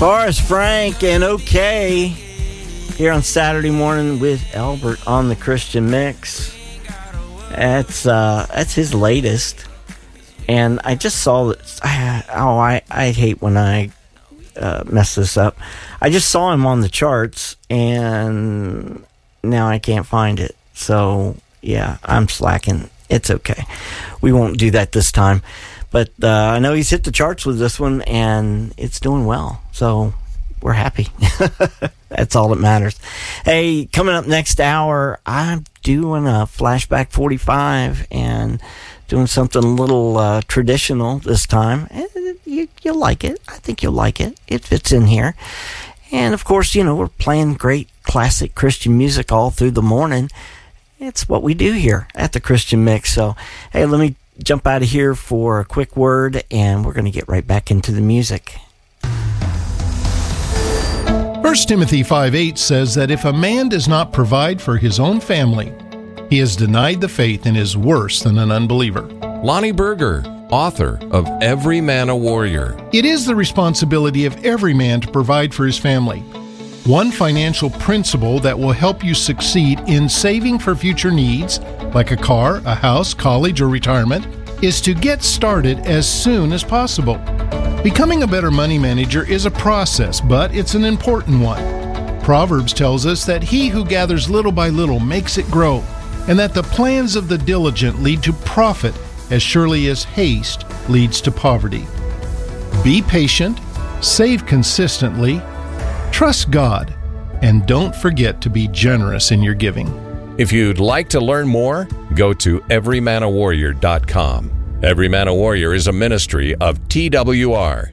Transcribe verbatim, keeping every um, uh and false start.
Forrest Frank and OK here on Saturday morning with Albert on the Christian Mix. That's uh, that's his latest, and I just saw that. Oh, I I hate when I uh, mess this up. I just saw him on the charts, and now I can't find it. So yeah, I'm slacking. It's okay. We won't do that this time. But uh, I know he's hit the charts with this one, and it's doing well. So we're happy. That's all that matters. Hey, coming up next hour, I'm doing a Flashback forty-five and doing something a little uh, traditional this time. You, you'll like it. I think you'll like it. It fits in here. And, of course, you know, we're playing great classic Christian music all through the morning. It's what we do here at the Christian Mix. So, hey, let me jump out of here for a quick word, and we're going to get right back into the music. First Timothy five eight says that if a man does not provide for his own family, he has denied the faith and is worse than an unbeliever. Lonnie Berger, author of Every Man a Warrior. It is the responsibility of every man to provide for his family. One financial principle that will help you succeed in saving for future needs, like a car, a house, college, or retirement, is to get started as soon as possible. Becoming a better money manager is a process, but it's an important one. Proverbs tells us that he who gathers little by little makes it grow, and that the plans of the diligent lead to profit as surely as haste leads to poverty. Be patient, save consistently, trust God, and don't forget to be generous in your giving. If you'd like to learn more, go to every man a warrior dot com. Every Man a Warrior is a ministry of T W R,